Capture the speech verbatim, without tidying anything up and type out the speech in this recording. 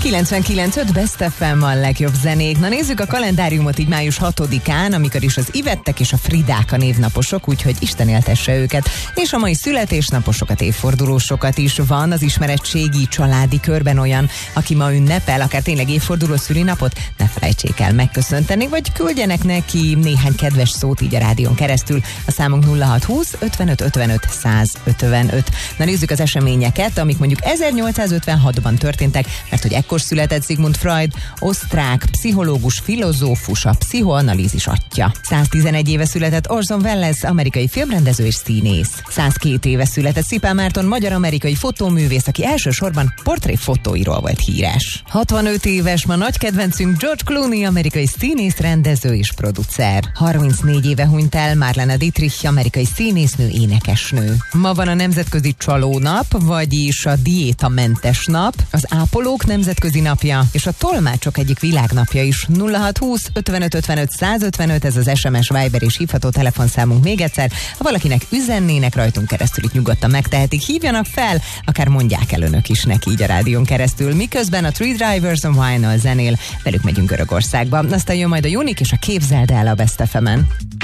kilencvenkilenc öt Best ef em a legjobb zenék. Na nézzük a kalendáriumot így május hatodikán, amikor is az Ivettek és a Fridák a névnaposok, úgyhogy Isten éltesse őket. És a mai születésnaposokat, évfordulósokat is van az ismeretségi családi körben olyan, aki ma ünnepel, akár tényleg évforduló szülinapot, ne felejtsék el megköszönteni, vagy küldjenek neki néhány kedves szót így a rádión keresztül. A számunk nulla hat húsz ötvenöt ötvenöt százötvenöt. Na nézzük az eseményeket, amik mondjuk ezernyolcszázötvenhatban történtek, mert hogy ekkor született Sigmund Freud, osztrák pszichológus, filozófus, a pszichoanalízis atya. száztizenegy éve született Orson Welles, amerikai filmrendező és színész. százkettő éve született Szipán Márton, magyar-amerikai fotóművész, aki elsősorban portréfotóiról volt híres. hatvanöt éves ma nagy kedvencünk George Clooney, amerikai színész, rendező és producer. harmincnégy éve hunyt el Marlene Dietrich, amerikai színésznő, énekesnő. Ma van a nemzetközi csalónap, vagyis a diétamentes nap, az ápolók nemzetközi napja, és a tolmácsok egyik világnapja is. nulla hat húsz ötvenöt ötvenöt százötvenöt, ez az es em es, Viber és hívható telefonszámunk még egyszer. Ha valakinek üzennének rajtunk keresztül, itt nyugodtan megtehetik, hívjanak fel, akár mondják el önök is neki így a rádión keresztül. Miközben a Three Drivers on Vinyl zenél, velük megyünk Görögországba. Aztán jön majd a Unik és a Képzeld el a Best ef emen.